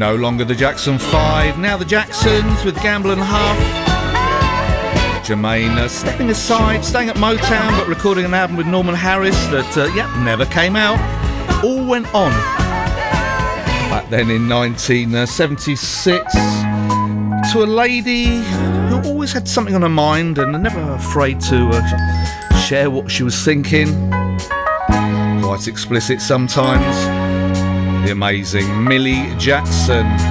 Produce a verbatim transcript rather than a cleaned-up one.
No longer the Jackson five, now the Jacksons with Gamble and Huff. Jermaine uh, stepping aside, staying at Motown, but recording an album with Norman Harris that, uh, yeah, never came out. All went on. Back then in nineteen seventy-six, to a lady who always had something on her mind and never afraid to uh, share what she was thinking. Quite explicit sometimes. The amazing Millie Jackson.